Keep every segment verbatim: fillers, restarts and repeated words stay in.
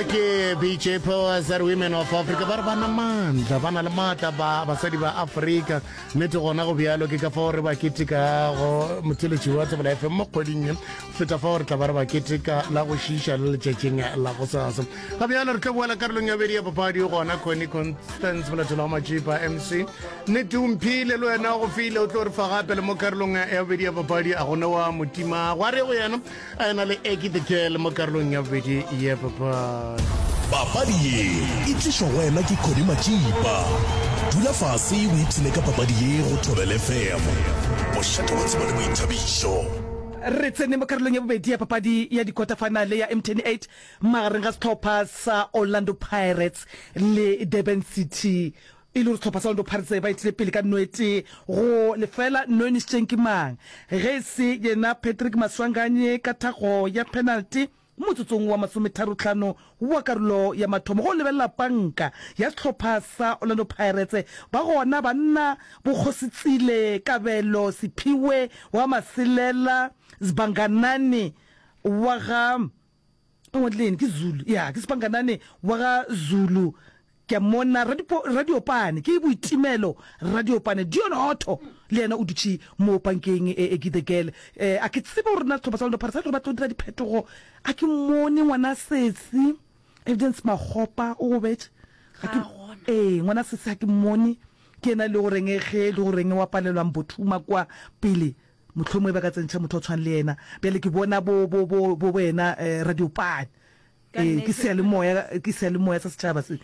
ke B J Powers are women of Africa ba re bana mandla bana le mata ba basadi ba Africa nete gona go bialo ke ka fa re ba ketika go moteletsi wa tsa life mo kgoding feta fa re tla ba re ba ketika la go shisha le tshetseng la go sasa ga bialo re tla boela karolong ya bedi ya papadi gona Connie Constance Molatelo Machipa M C nete umphile le wena go file o tlo re fa gape le mo karolong ya bedi ya papadi a gona wa motima wa re go yana a ena le Eki the Girl mo karolong ya bedi ya papa papadi ye e tliswa wena ke Connie Machipa dula fase o ipsene ka papadi ye go Thobela F M mošate wa tseba le boithabišo re tsene mo karolong ya bobedi ya papadi ya di quarter final ya M twenty-eight magareng ga setlhopha sa Orlando Pirates le Durban City e le setlhopha sa Orlando Pirates ba itile pele ka noete go lefela none ke mang ge se yena Patrick Maswanganye ka thago ya penalty motsotsong wa masometharotlhano wa karolo ya mathomo go lebella panka ya setlhopha sa Orlando Pirates ba gona banna bogositsile kabelo sephiwe wa Masilela Zibanganani wa ga ngwadleni ke Zulu ya ke Zibanganani wa ga Zulu ke mona radio radio pane ke boitimelo radio pane Dion Otto le ena o dutse mo bankeng e Eki the Girl eh a ke tsebe gore na tloba tsa Pirates ba tlo dira diphetogo a ke mone ngwana setsi Evidence Magopa o go betse a ke eh ngwana setsi a ke mone ke na le go rengege le go renge wa palelwa Mbothuma kwa pele motlhomo ba ka tsentšha motho tshwana le ena bele ke bona bo bo bo bo wena radio pane eh ke se le moya ke se le moya sa setšhaba se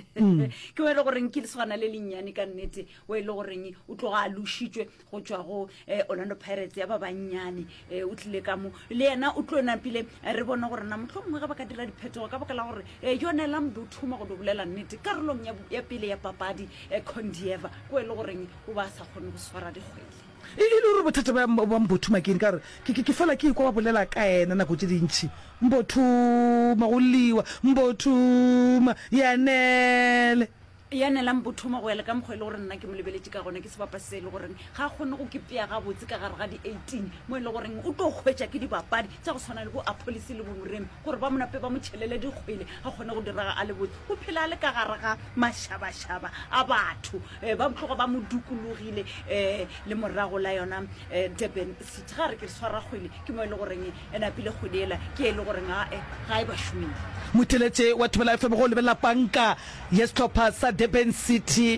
ke wena go reng ke le swana le lenyane ka nnete we le go reng o tlo ga lushitswe go tswa go Orlando Pirates ya ba banyane o tlile ka mo le yena o tlo na pile re bona gore na motlhomongwe ga ba ka dira diphetogo ka baka la gore yone la Mbothuma go dobolela nnete karolong ya pele ya papadi Condieva go le go reng o ba sa kgone go swara digwele e le re bothata ba Mbothuma ke nkare ke ke fela ke kwa ba bolela ka ena na go tse dintsi Mbothuma go liwa Mbothuma yanele yana la Mbothuma go ele ka mkhwele gore nna ke mo lebeletse ka gona ke se papa se le gore ga gone go kepea ga botse ka gare ga di eighteen mo ile gore o tlo khwetsa ke di papadi tsa go tshwana le go a police le bo moremi gore ba monape ba mo tšhelele di khwele ga gone go dira a le botse go phela le ka gare ga mashaba shaba a batho ba mtlogo ba mo dukulogile eh le morago la yona Durban City ga re ke swara khwele ke mo ile gore ena pile kgodela ke ile gore ga ga e ba shumile moteletse wa Thobela F M go lebella panka yes topper sa Durban City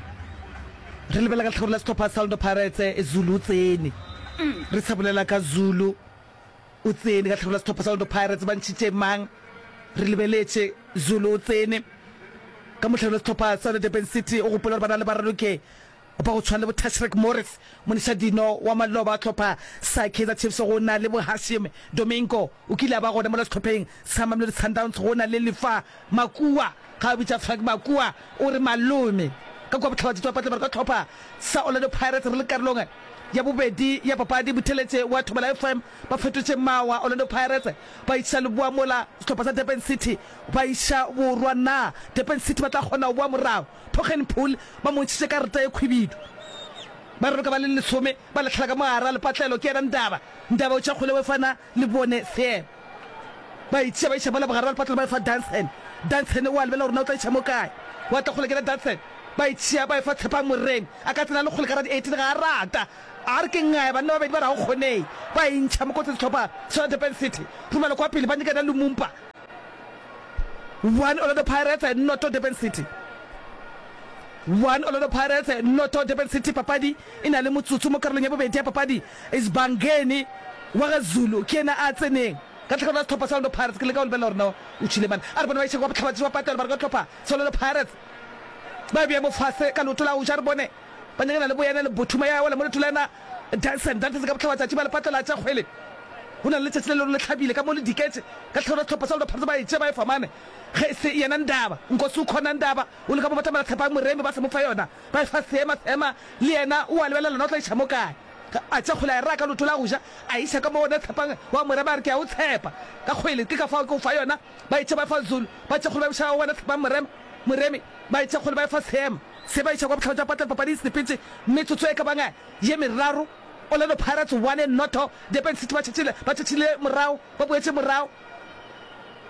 re lebella ka tlhola setlhopha sa Orlando Pirates e Zulu tsene re tshabolela ka Zulu o tsene ka tlhola setlhopha sa Orlando Pirates ba ntshitse mang re lebeletse Zulu tsene ka motlhola setlhopha sa Durban City o gopola bana le baraloke ba go tshwana le bo Tashreq Morris Monisha Dino wa Maloba tlhopha sa Kaizer Chiefs go na le bo Hashim Domingo o kile ba gona mo setlhopheng sa Mamelodi Sundowns go na le Lefa Makua ga bitsa Frank Makua o re malome ka kwa botlhaba tsa patle ba ka tlhopha sa Orlando Pirates re le karolong ya bobedi ya papadi boteletse wa Thobela F M ba fetotse mawa Orlando Pirates ba itsa le bua mola setlhopha sa Durban City ba isha borwa na Durban City ba tla gona bua morao Thogen Pool ba mo ntse ka reta e khwibidu ba re ka ba le lesome ba le tlhaga moara le patlelo ke ena ndaba ndaba o tša khole we fana le bone se ba itse ba isha ba le bogara le patlelo ba fa Dansen Dansen wa le bela rona o tla itša mo kae wa tla khole ke Dansen ba itse ba fa tshepa moreng a ka tsena le khole ka eighteen ga rata a re ke ngae ba no ba ba ra go khonei ba intšha mo kotse tlhopha sa Durban City rumela kwa pele ba nyekana le Lumumba one Orlando Pirates and not Durban City one Orlando Pirates and not Durban City papadi ina le motsotso mo karolong ya bobedi ya papadi is Bangeni wa ga Zulu ke ena a tseneng ka tlhola tlhopha sa Orlando Pirates ke le ka o lebella rona o tshile bana a re bona ba itse go tlhopha ba patela ba ka tlhopha sa Orlando Pirates ba bia mo fase ka lotola o ja re bone ba nyana le boyana le Mbothuma ya wala mo letulana Dansen Dansen ka tlhopha tsa ba le patela tsa khwele hona le tshetse le le tlhabile ka mo le diketse ka tlhola tlhopha sa Orlando Pirates ba itse ba e famane ge se yena ndaba nkosi ukhona ndaba o le ka mo batla tshepa moremi ba se mo fa yona ba fa sema sema le yena o a lebela lona o tla isha mo kae a tsa khula ra ka lotola go ja a isha ka mo bona tshepang wa morema re ke a o tshepa ka khwele ke ka fa ko fa yona ba itse ba fa Zulu ba tsa khula ba sha wa tshepa morema moremi ba itse khule ba fa sema se ba isha go tlhotsa patela papadi snipitse metsotso e ka banga ye meraro Orlando Pirates one and not Durban City ba tshile ba tshile morao ba boetse morao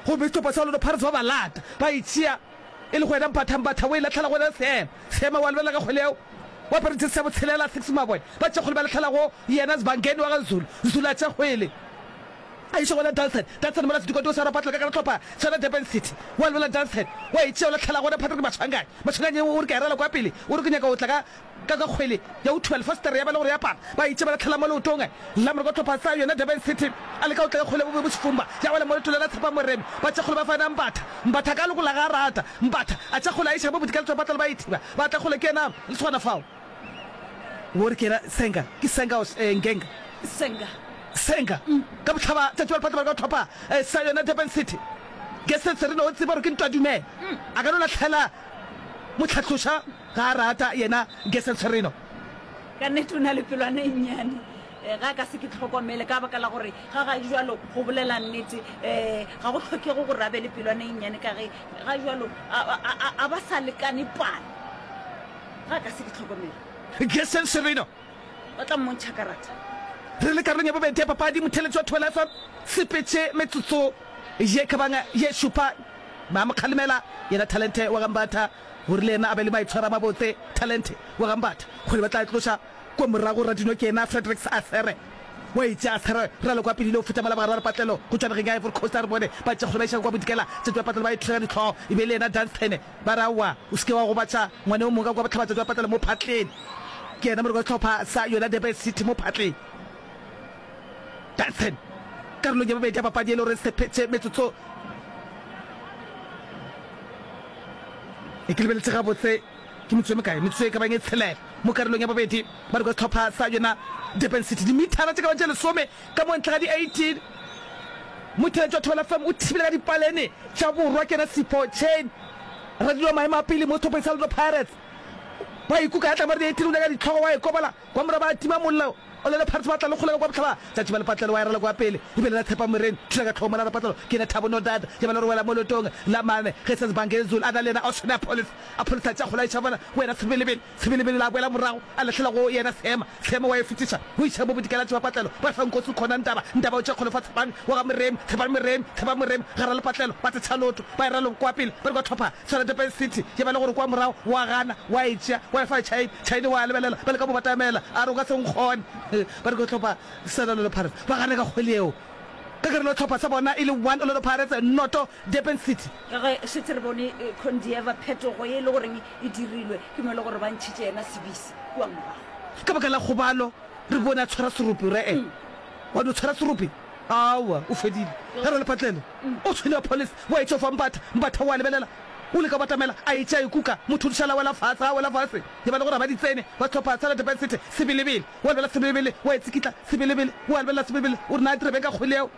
go be stopa sa Orlando Pirates ba ba lata ba itšea e le go ena mpatha-mpatha o e latlhela go ena Sam Sam wa lebelela ka kgweleo wa paretse se botshelela six maboy ba tša kgole ba latlhela go yena Zibangeni wa ga Zulu Zulu a tša kgwele a iša gona Dalton Dalton mola sedikoto sa rapatla ka ka tlhopha tsona Durban City wa lebelela Dalton wa itšea o latlhela gona Patrick Matshwangane Matshwangane o re ke a rela kwa pele o re ke nyaka o tla ka ka ka kgwele ya o twelve foster ya ba le gore ya para ba itše ba latlhela mo leotong la mo go tlhopha sa yona Durban City a le ka o tla ka kgwele bo bo sefumba ya wala mo letolo la tshepa moremi ba tša kgole ba fana Mbatha Mbatha ka lokola ga rata Mbatha a tša kgole a iša bo botikela tswa batla ba ithiba ba tla kgole ke ena le tswana fao wo re ke ra senga ke senga o ngenga senga senga ka botlhaba tša tšwa patla ba ka tlhopha sa yona Durban City ke se se re no tseba re ke ntwa dumela a ka no latlhela motlhatlosha ga rata yena ke se se reno ka nnete o na le pelwana e nnyane ga ka se ke tlhokomele ka baka la gore ga ga jalo go bolela nnete um ga go tlhokego gore a be le pelwana e nnyane ka ge ga jalo a ba sa lekane palo ga ka se ke tlhokomele ke se se reno ba tla mmontšha karata re le karolong ya bobedi ya papadi motheletši wa twelve F M sepetse metsotso ye ka banga ye šupa mama kgalemela yena talente wa Gambatha gore le ena a be le maitshwara mabotse talente wa Gambatha gore ba tla tloša ko morago radino ke ena Fredericks Asere wa itse Asere ra le kwa pele o feta mala ba ra patlelo go tswa regeng ya Ivory Coast re bone ba tša go ba isha kwa bodikela tša twa patlelo ba itshwara ditlho e be le ena Dunstan ba ra wa o ske wa go batša ngwane o mongwe kwa batla tša twa patlelo mo phatleng ke ena mo go tlhopha sa yona Durban City mo phatleng Dunstan karolong ya bobedi ya papadi e le gore sepetse metsotso e ke lebeletse ga botse ke metsotso e mekae metsotso e ka bang e tshelela mo karolong ya bobedi ba re go tlhopha sa yona Durban City dimithara tse ka bang tse lesome ka mo ntlha ga di eighteen motheletši wa Thobela F M o thibile ka dipalene tša borwa ke ena Sipho Chain radio maemo a pele mo thopeng sa Orlando Pirates ba ikuka ya tla mare di eighteen o nyaka ditlhogo wa e kobala kwa mora ba tima mollo Orlando Pirates ba tla le kgolega kwa botlhaba tšatši ba lepatlelo wa erela kwa pele e be le la Tshepa Moreni thula ka tlhogo mona lepatlelo ke ena Thabo Nodada ke ba le re wela mo lotong la mane ge se Zibangeni Zulu a na le ena Australian Police a polisa tša kgola iša bona wena sebelebele sebelebele la boela morago a latlhela go yena Sema Sema wa e fetiša o iša mo bodikela tša bapatlelo ba fa nkotsi khona ntaba ntaba o tša kgole fa Tshepane wa ga Moremi Tshepane Moremi Tshepane Moremi ga ra lepatlelo ba tša tšhaloto ba era le kwa pele ba re kwa tlhopha tswana Durban City ke ba le gore kwa morago wa gana wa itša wa e fa China China wa lebelela ba le ka mo batamela a re o ka se nkgone ba re go tlhopha sa Orlando Pirates ba gane ka kgweleo ka ke re lo tlhopha sa bona e le one Orlando Pirates noto Durban City ka ge setse re bone Condieva phetogo ye e le goreng e dirilwe ke mo e le gore ba ntšhitše ena Sebisi kua morago ka baka la kgobalo re bone a tshwara seropi re e wa do tshwara seropi awa o fedile ge re lepatlelo o tshwene wa police wa itse fa Mbatha Mbatha wa lebelela o le ka batamela a itša ikuka motho dišala wela fatshe a wela fatshe ke ba le gore ba di tsene ba tlhopha tsala Durban City sebelebele wa lebela sebelebele wa e tsikitla sebelebele wa lebelela sebelebele o re na direbe ka kgweleo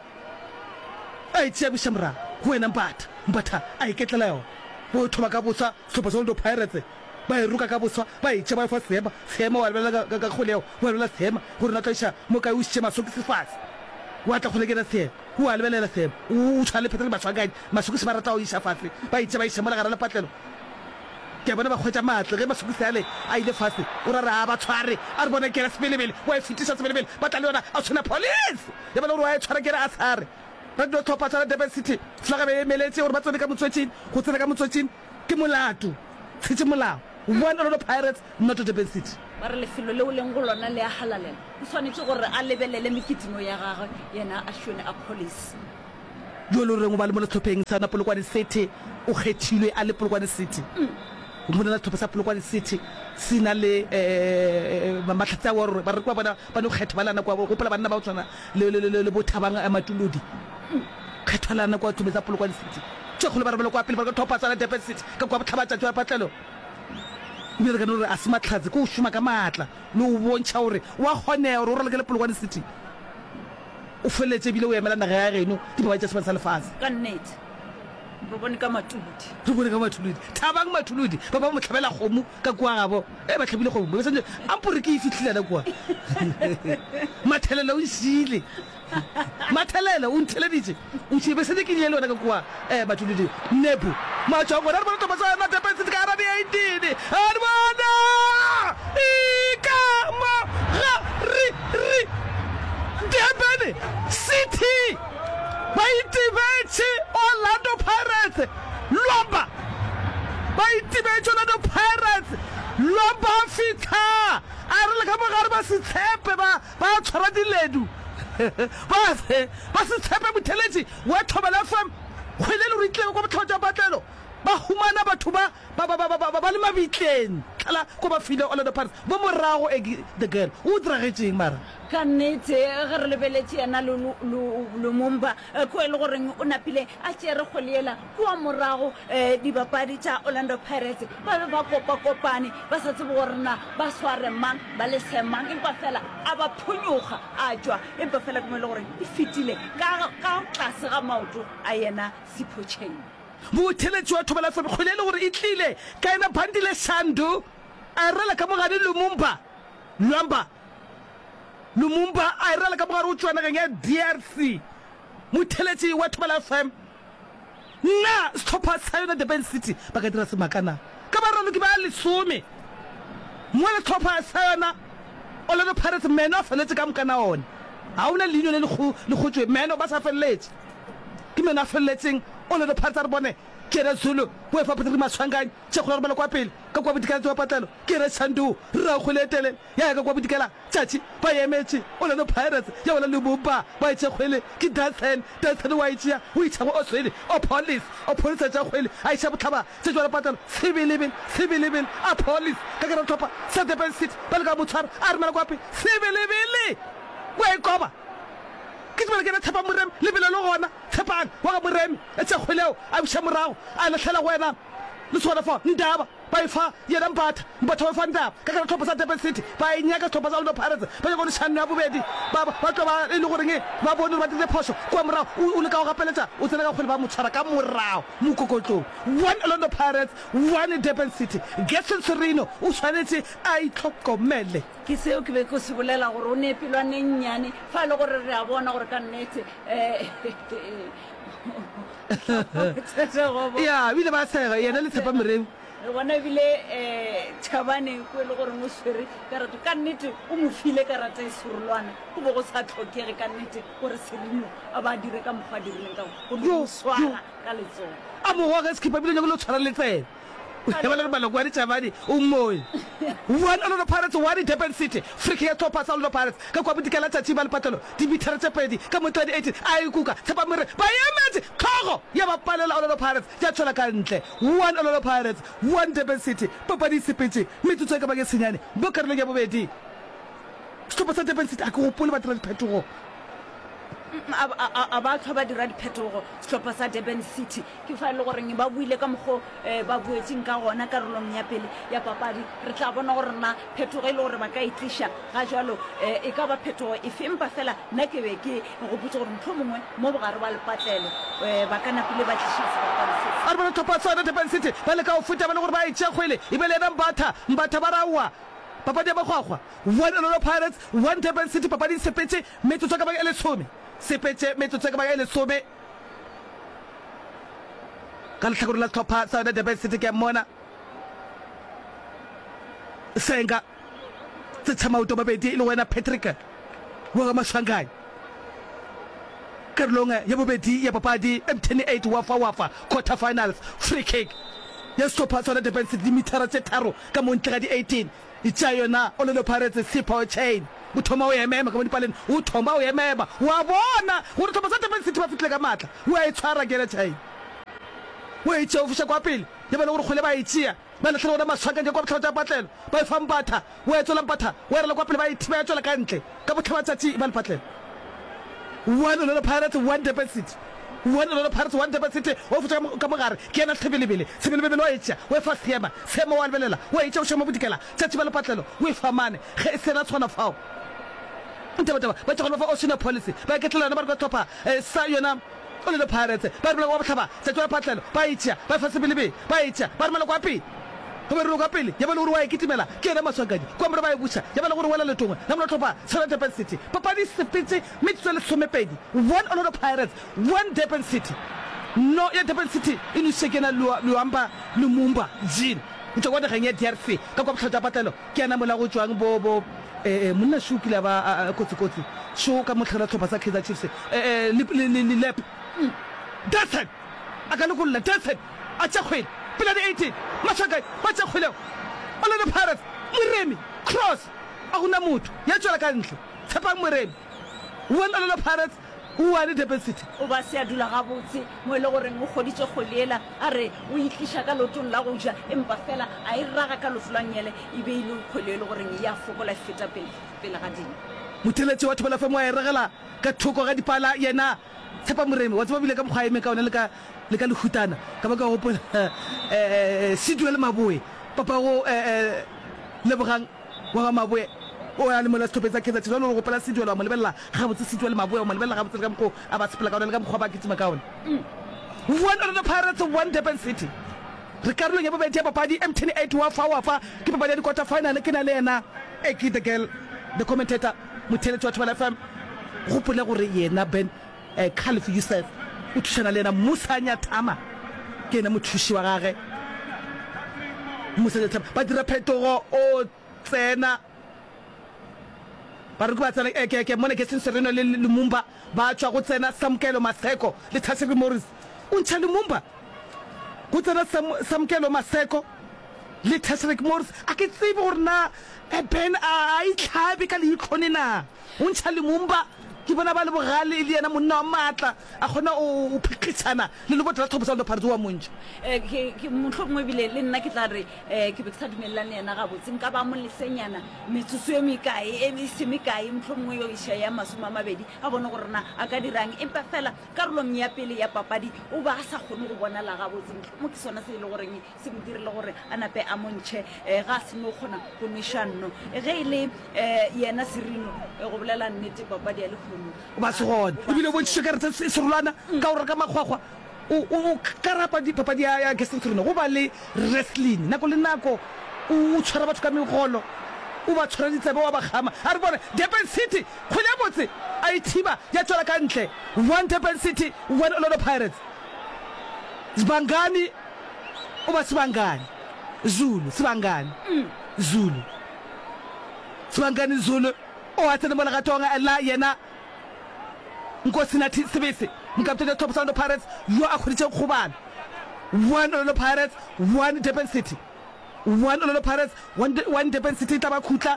a itšea biša morago go wena Mbatha Mbatha a iketlela yona bo thoma ka boswa setlhopha sa Orlando Pirates ba e ruka ka boswa ba itšea ba e fa Sema Sema wa lebelela ka kgweleo wa lebelela Sema gore na tla iša mo kae o išitše masokisi fatshe wa tla kgole ke na Sema o a lebelela Sema o tshwana le Patrick Matshwangane masokisi ba rata o iša fatshe ba itše ba iša mo legare lepatlelo ke bona ba kgwetša matle ge masokisi ale a ile fatshe o ra re a ba tshware a re bone ke ra sebelebele wa e fetiša sebelebele ba tla le yona a tshwana police ya bana gore wa e tshwara ke re a tshare re dio tlhopha tsala Durban City flaga be emeletse gore ba tsene ka motswetšing go tsena ka motswetšing ke molato tshetse molao one Orlando Pirates not Durban City ba re lefelo leo leng go lona le a halalela o tshwanetse gore a lebelele mekitimo ya gagwe yena a šone a police yo le reng o ba le mo letlhopheng sa na Polokwane City o kgethilwe a le Polokwane City o mo na tlhopha sa Polokwane City se na le um matlhatsi a gore ba re kwa bona ba no kgetha ba lana kwa gopola banna ba o tshwana le bothabang a matulodi kgethalana kwa thome tsa Polokwane City tše kgolo ba rebele kwa pele ba ka tlhopha tsala Durban City ka kwa botlhabatšatši wa patlelo ebile re ka no gore a se matlhatse ko o šoma ka maatla le o bontšha gore wa kgonega gore o raleke le Polokwane City o feletse ebile o emela naga ya geno di ba tša seba sa lefatshe ka nnete re bone ka matulodi re bone ka matulodi thabang matulodi ba ba mo tlhabela kgomo ka kua gabo e ba tlhabile kgomo sane ampore ke e fitlhilana kua mathelela o nšile mathelela o ntheleditše o nšile be sene ke nye le wena ka kua um matulodi nepo matšwa gona re bone topa sa yona Durban City ka gara di eighteen a re bona ikama ga ri ri Durban City ba itebetse all Orlando Pirates lomba ba itibetse Orlando Pirates lomba fitha a re le ka mogare ba se tshepe ba ba tshwara diledu ba se ba se tshepe motheletsi wa Thobela F M khwele le re itleng go botlhotsa batlelo ba humana batho ba ba ba ba ba ba le mabitleng kala go ba file Orlando Pirates bo morago e the girl o dragetseng mara ka nnete ge re lebeletse ena Lumumba ko e le goreng o napile a tsere kgoliela kwa morago dibapadi tša Orlando Pirates ba be ba kopa-kopane ba sa tsebe gorena ba sware mang ba le semang empa fela a ba phonyoga a tšwa empa fela ke mo e le goreng e fetile ka tlase ga maoto a yena Sipho motheletsi wa Thobela F M kgwele le gore e tlile ka ena Bandile Shandu a rela ka mogare Lumumba Lumumba Lumumba a rela ka mogare o tswanageng ya D R C motheletsi wa Thobela F M nna stopper sa yona Durban City ba ka dira semakana ka ba ralo ke ba lesome mo le stopper sa yona Orlando Pirates mena feletse ka mokana ona ha ona leino le le gotswe mena ba sa feletse ke mena feletseng Orlando Pirates re bone ke re Zulu bo fa Patrick Maswanganye tse go re bala kwa pele ka kwa bodikela tsa patlelo ke re Shandu ra go letele ya ka kwa bodikela tšatši ba emetse Orlando Pirates ya wala le bopa ba itse khwele ke Datsen Datsen wa itse o itse go Oswedi o police o police tsa khwele a itse botlhaba tse jwa patlelo sibilibin sibilibin a police ka ka re topa sa Durban City ba le ka motshwara a re mala kwa pele sibilibili wa ikoba ke tsela ke tshepa morem le bele le gona tshepang wa ga morem e tse khweleo a bsha morago a lehlela go wena le sona fa ndaba ba ifa yena mbatha mbatha wa fanda ka ka thopa sa Durban City ba inyaka thopa sa Orlando Pirates ba go tshana ya bobedi ba ba tlo ba e le gore nge ba bone ba tse phoso kwa morago o le ka go gapeletsa o tsena ka khwele ba motshwara ka morago mo kokotlo one Orlando Pirates one Durban City Gerson Serino o tshwanetse a itlhokomele ke seo ke be go se bolela gore o ne pelwane nnyane fa le gore re a bona gore ka nnete eh ya bile ba tsega yena le tshepa morem re bona bile eh Thabane go le gore mo swere ka re ka nnete o mo file ka rata e surulwana go bo go sa tlhokege ka nnete gore Serino a ba dire ka mokgwa dirileng ka go go swara ka letsogo a mo wa ga skipa bile go lo tshwara letsela ya bala bala go ri Thabane o moy one Orlando Pirates one Durban City freak ya top pass Orlando Pirates ka kwa bodikela tsa tshibal patelo di bitara tsa pedi ka mo twenty eighteen a ikuka tshepa mere ba yemetse khogo ya ba palela Orlando Pirates ya tshola ka ntle one Orlando Pirates one Durban City papadi sepetse metsotso ka ba ke senyane bo ka re le ya bobedi stop sa Durban City a go pole ba tra diphetogo a ba tshwa ba dira diphetogo setlhopha sa Durban City ke fa le gore ba buile ka mogo ba buetseng ka gona karolong ya pele ya papadi re tla bona gore na phetogo e le gore ba ka itlisha ga jalo e ka ba phetogo e fempa fela nna ke be ke go botsa gore motho mongwe mo bogare ba lepatlelo ba kana pele ba tlisha se a re bona thopa sa Durban City ba le ka o futa ba le gore ba itse khwele e be le na mbatha mbatha ba rawa papadi ba gwagwa one Orlando Pirates one Durban City papadi sepetse metsotso ka ba ele some sepetse metsotso ka ba ele some ka letlhakore la thopa sa Durban City ke mona senga tse tsamauto ba bedi le wena Patrick wa ga Maswanganye karolong ya bobedi ya papadi M twenty-eight wafa wafa quarter finals free kick ya stopper sa Durban City dimitara tse tharo ka montle ga di eighteen itsa yona Orlando Pirates Sipho chain o thoma o emema ka dipaleng o thoma o emema wa bona gore thopa sa Durban City ba fitle ka matla wa e tshwara ke le chain wa e tshwa ofisha kwa pele ya bana gore khole ba itsia ba le tlhola Maswanganye kwa botlhotsa patlelo ba fa mbatha wa e tsola mbatha wa re le kwa pele ba ithiba ya tsola ka ntle ka botlhaba tsatsi ba le patlelo one Orlando Pirates one Durban City one Orlando Pirates one Durban City o futsa ka mogare ke ena tshebelebele tshebelebele wa itsa wa fa sema sema wa belela wa itsa o shema bodikela tsatsi ba le patlelo o famane ge e sena tshwana fao ntaba taba ba tsogela fa o sena policy ba ke tlelana ba re topa sa yona Orlando Pirates ba re wa botlhaba tsatsi ba patlelo ba itsa ba fa sebelebe ba itsa ba re mala kwa pele go be re go pele ya ba le gore wa ikitimela ke ena Maswanganye kwa mre ba e butsa ya ba le gore wala le tongwe la mona thopa sa Durban City papadi sepetse metsotso le somepedi one Orlando Pirates one Durban City no ya Durban City inu sekena Luamba Lumumba Jean ntse kwa dageng ya D R C ka kwa botlhotsa patlelo ke ena mola go tswang bo bo eh monna shukile ba kotsi kotsi sho ka motlhela thopa sa Kaizer Chiefs eh le lep that's it a ka lokolla Durban a tša kgwele pela di eighteen Maswanganyi ba tša kgweleo Orlando Pirates Moremi Cross a gona motho ya tšwela ka ntle Tshepang Moremi one Orlando Pirates one Durban City o ba se a dula gabotse mo e le goreng o goditse kgolela a re o itliša ka lotong la go ja empa fela a e raga ka lotlolanyele e be ile kgole le goreng ya fokola feta pele pele ga dino motheletši wa thobela fe mo a e regela ka thoko ga dipala yena Tshepa Moremi wa tseba bile ka mokgwa eme ka ona le ka le ka lehutana ka ba ka gopola eh Sidwe le Maboe papa go eh Lebogang wa ga Maboe o ya le mola stopetsa Kaizer Chiefs lo go gopola Sidwe la mo lebella ga botse Sidwe le Maboe mo lebella ga botse ka mokgo a ba sepela ka ona le ka mokgwa ba kitima ka ona one of the Pirates one Durban City re karolo ya bobedi ya papadi M ten eight wa fa wa fa ke papadi ya di quarter final ke na le yena Eki the girl the commentator motheletši wa Thobela F M gopola gore yena Ben eh Khalif Yusuf o thušana le yena Musa Nyathama ke ena mothuši wa gage Musa Nyathama ba dira phetogo o tsena ba re ba tsena ke ke mone ke Sereno le Lumumba ba tswa go tsena Samkelo Maseko le Thasegwe Morris o ntšha Lumumba go tsena Samkelo Maseko le Thasegwe Morris a ke tsebe gore na Ben a itlhabe ka le ikhone na o ntšha Lumumba ke bona ba le bogale le yena monna wa matla a gona o phikitsana le le botla thobo sa le Pirates wa montse eh ke ke motlhomongwe bile le nna ke tla re eh ke be ke sa dumelane yena ga botse nka ba mo lesenyana metsusu e mekae e se mekae motlhomongwe yo isha ya masoma mabedi a bona gore na a ka dirang empa fela karolong ya pele ya papadi o ba sa gone go bona la ga botse mo ke sona se ile gore se mo dirile gore a nape a montse eh ga se no gona go nishano e ge ile eh yena Sereno go bolela nnete papadi ya le ba se gone e bile bo tshikaretse serulana ka o reka makgwakgwa o karapa di papadi ya Sereno go ba le wrestling nako le nako o tshwara batho ka megolo o ba tshwara ditsebe wa ba gama a re bone Durban City kgwele ya botse a ithiba ya tswela ka ntle one Durban City one Orlando Pirates Sibangani o ba Sibangani Zulu Sibangani Zulu Sibangani Zulu o a tsena mona ga tonga la yena Nkosi nathi Sibisi mkapteni top Orlando Pirates yo a kgoditse khobana one Orlando Pirates one Durban City one Orlando Pirates one one Durban City taba khutla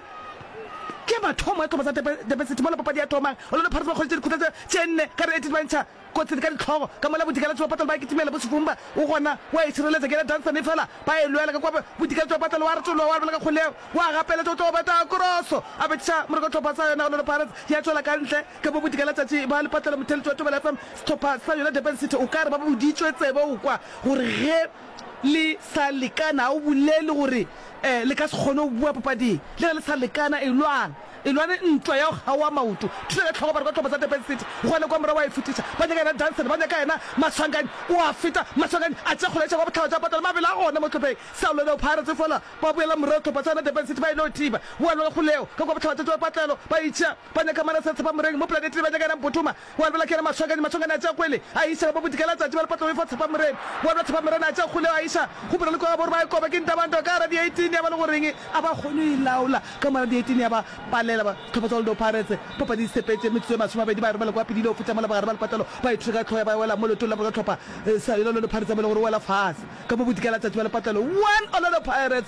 ke ba thoma thoma sa Durban City mola papadi ya thoma Orlando Pirates ba kgoditse khutla tshenne ka re eighteen bantsha kotse ka ditlhogo ka mola bodikela tso patala ba kitimela bo sefumba o gona wa itshireletsa ke dansa ne fela ba e lwela ka kwa bodikela tso patala wa re tlo wa re ka kholeo wa gapela tso tlo bata kroso a betsa mo re ka thopa sa yona Orlando Pirates ya tsola ka ntle ka bo bodikela tsa ba le patala mothele tso Thobela F M stopper sa yona Durban City o ka re ba boditswe tsebe o kwa gore ge le sa lekana o bulele gore eh le ka se kgone o bua papadi le le sa lekana e lwana e lwana ntwa ya ga wa mauto tshela tlhogo ba re ka thopa sa Durban City go le kwa mra wa e futisa ba nyaka na dancer ba nyaka yena Maswanganyi o a feta Maswanganyi a tsa kgoletsa ba batla tsa patala mabela a gona mo tlhopeng sa Orlando Pirates fola ba boela mra thopa sa Durban City ba ilo tiba wa lo go leo ka kwa batla tsa patalo ba itša ba nyaka mana sa tsapa moreng mo planet ba nyaka na Botuma wa bela ke na Maswanganyi Maswanganyi a tsa kwele a isa ba bodikela tsa ba patalo fa tsapa moreng wa ba tsapa moreng a tsa go leo a isa go bela le kwa ba ba ko ba ke ntabanto ka ra di eighteen ya ba le go reng a ba gone ilaula ka mara di eighteen ya ba palela ba thopa tsa Orlando Pirates papa di sepetse metso ma tsoma ba di ba re ba le kwa pidile o futa mala ba re ba le patalo ba ithuka tlhoya ba wela mo le tola ba ka thopa sa Orlando Pirates ba le gore wela fase ka bo bodikela tsa ba le patalo one Orlando Pirates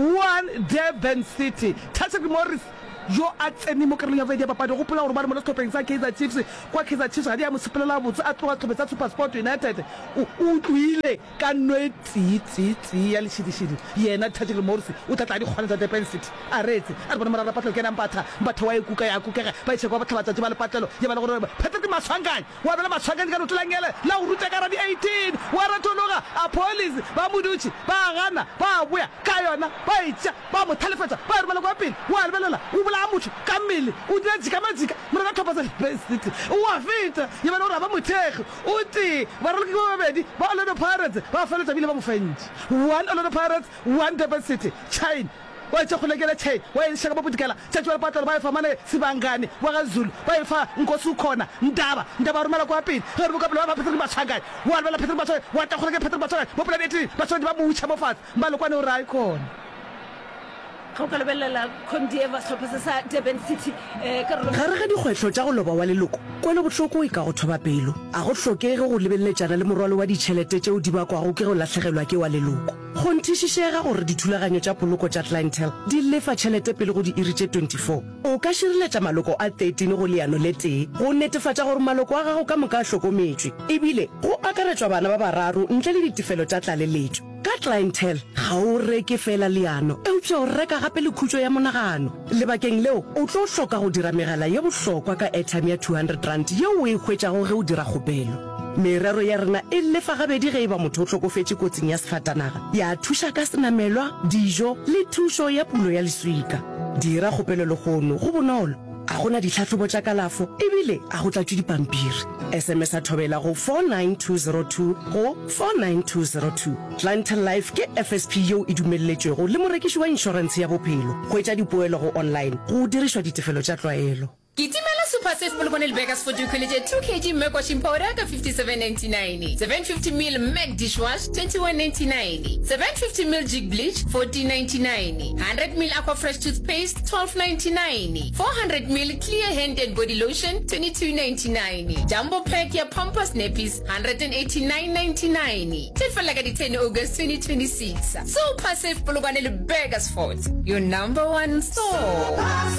one Durban City Thasegwe Morris yo a tsene mo karolong ya bobedi ya papadi go pola gore ba re mo stopeng sa Kaizer Chiefs kwa Kaizer Chiefs ga di a mo sepelela botse a tloga thobetsa Super Sport United o utlwile ka nwe tsi tsi tsi ya le shidishidi yena Thasegwe Morris o tla tla di kgona tsa Durban City a retse a re bona morara patlo ke na mpatha batho wa ikuka ya kukega ba itse kwa batho ba tsa ba le patlelo ya ba le gore Patrick Maswanganyi wa bela Maswanganyi ka lotlangele la o ruta ka ra di eighteen wa ratologa a police ba moduchi ba gana ba boya ka yona ba itse ba mo thalefetsa ba re ba le kwa pele wa lebelela o la motho ka mmele o dira tsika matsika mo re ka thopa sa Durban City o a feta ya ba le ba mothege o te ba re ke ba bedi ba Orlando Pirates ba feletsa bile ba mo fentse one Orlando Pirates one Durban City chain wa tse go lekela chain wa e shaka ba bodikela tsa tswa patalo ba e fa mane Sibangani wa ga Zulu ba e fa Nkosi ukhona Ndaba Ndaba rumela kwa pele re bo ka pele ba Patrick Maswanganyi wa ba la Patrick Maswanganyi wa ta go lekela Patrick Maswanganyi mo planet ba tswa di ba mo utsha mo fatse ba le kwane o ra ikona ga o ka lebelela condieva setlhopha se sa Durban City um karolo gare ga dikgwetlho tsa go loba wa leloko kwelo botlhoko e ka go thoba pelo a go tlhokege go lebeleletsana le morwalo wa ditšhelete tšeo di bakwago ke go latlhegelwa ke wa leloko go nthišišega gore dithulaganyo tša poloko tša clientele di lefa tšhelete pele go di iri tše twenty-four o ka šireletša maloko a thirteen go leano le tee go netefatša gore maloko a gago ka moka a hlokometšwe ebile go akaretswa bana ba bararo ntle le ditefelo tša tlaleletšo ka clientele ga o reke fela leano eupša o reka gape le khutšo ya monagano lebakeng leo o tlo hloka go dira megala ye bohlokwa ka airtime ya two hundred rand yeo o e hwetšago ge o dira kgopelo merero ya rena e lefa gabedi ge e ba motho o tlhokofetše kotsing ya sefatanaga ya thuša ka senamelwa dijo le thušo ya pulo ya leswika dira kgopelo le gono go bonolo a gona ditlhatlhobo tša kalafo ebile a go tlatšwe dipampiri sms a thobela go four nine two zero two go four nine two zero two clientele life ke F S P yeo e dumelletšwego le morekiši wa inšorense ya bophelo go etša dipoelo go online go dirišwa ditefelo tša tlwaelo Kitimela Super Safe Polokwane Vegas for two kilogram two kilograms milk washing powder ka fifty-seven ninety-nine. seven fifty milliliters Mac dishwash twenty-one ninety-nine. seven fifty milliliters Jig bleach fourteen ninety-nine. one hundred milliliters Aqua Fresh toothpaste twelve ninety-nine. four hundred milliliters Clear hand and body lotion twenty-two ninety-nine. Jumbo pack ya Pampers nappies one eighty-nine ninety-nine. Tefela ka di ten August twenty twenty-six. Super Safe Polokwane Vegas Fort, your number one store.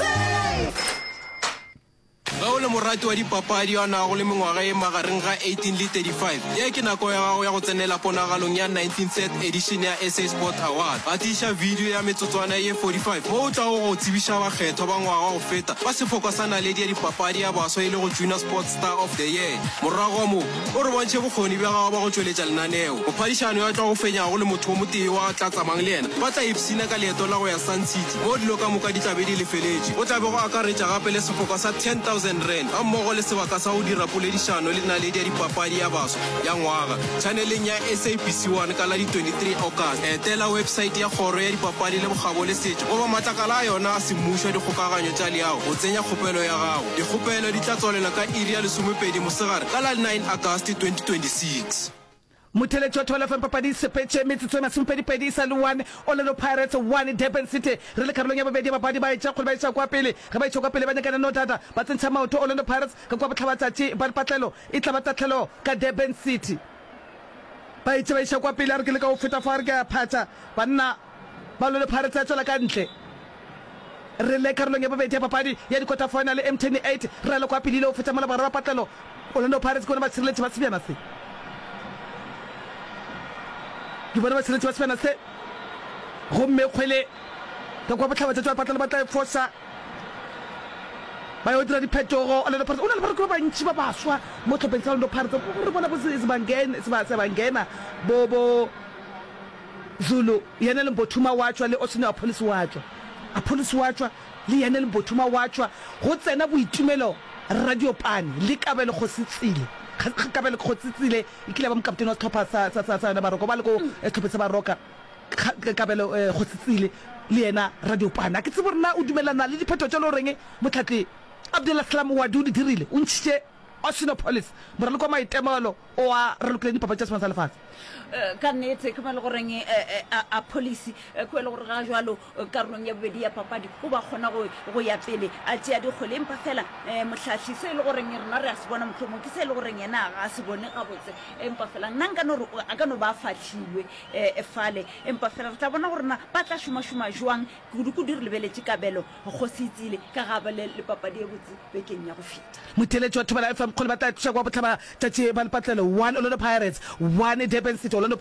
ga o le morati wa dipapadi a nago le mengwaga e magareng ga eighteen le thirty-five ye ke nako ya gago ya go tsenela ponagalong ya nineteenth edition ya S A Sport Award ba tiša video ya metsotswana ye forty-five mo o tla go go tsebiša bakgethwa ba ngwaga go feta ba sefoko sa naledi ya dipapadi ya baswa e le go junior sports star of the year morago mo o re bontšhe bokgoni bja gago ba go tšweletša lenaneo mophadišano ya tla go fenyago le motho o motee wa tla tsamang le yena ba tla ipsina ka leeto la go ya Sun City mo dilo ka moka di tlabe di lefeletše o tlabe go akaretša gape le sefoko sa ten thousand rand a mmogo le sebaka sa go dira poledišano le naledi ya dipapadi ya baswa ya ngwaga channeleng ya S A B C one ka la di twenty-three August etela website ya kgoro ya dipapadi le bogabo le setšo goba matlakala a yona a semmušo ya dikgokaganyo tša leago go tsenya kgopelo ya gago dikgopelo di tla tswalela ka iri ya lesomepedi mosegare ka la nine August twenty twenty-six motheletši wa twelve papadi sepetše metsotso e masomepedipedi sa le one Orlando Pirates one Durban City re le karolong ya bobedi ya bapadi ba etša kgole ba etša kwa pele ge ba etša kwa pele ba nyakana no data ba tsentšha maoto Orlando Pirates ka kwa botlhabatšatši ba patlelo e tla ba tatlhelo ka Durban City ba etša ba etša kwa pele a re ke le ka go feta fa re ke a phatša banna ba Orlando Pirates ya tswela ka ntle re le karolong ya bobedi ya papadi ya dikota final M twenty-eight re le kwa pele ile go feta mola bara ba patlelo Orlando Pirates ke bona ba tshireletše ba sebjana se ke bona ba tshireletše ba sebjana se gomme kgwele ka kwa botlhabatšatši ba patlelo ba tla e fosa ba yo dira diphetogo o na le bareko ba bantši ba baswa mo tlhopheng sa Orlando Pirates re bona bo sebangena bo bo Zulu yena le Mbothuma wa tšwa le Osino Police wa tšwa a police wa tšwa le yena le Mbothuma wa tšwa go tsena boitumelo radio pane le kabelo go setsile kabelo go setsile e kile ba mokaptene wa setlhopha sa sa sa Baroko ba le go setlhopha sa Baroka kabelo go setsile le yena radio pane ke tsebo rena o dumelana le diphetho tša lo reng motlhatli Abdullah Salam wa du di dirile o ntšhitše Osino Police mora le kwa maitemelo o a re lokile dipapa tša sefansa lefatshe ka nnete ke male goreng a policy ko le gore ga jwalo karolong ya bobedi ya papadi go ba kgona go ya pele a tšea dikgole empa fela motlhatlhi se le goreng rena re a se bona motlhomo ke se le goreng yena ga a se bone gabotse empa fela nna nka no a ka no ba fatlhilwe fale empa fela re tla bona gorena ba tla šomašoma jwang kudu-kudu re lebeletše kabelo go se itsile ka gaba le papadi e botse bekeng ya go feta motheletši wa thobela F M kgole ba tla thuša kwa botlhaba tšatši ba lepatlelo one Orlando Pirates one Durban City Orlando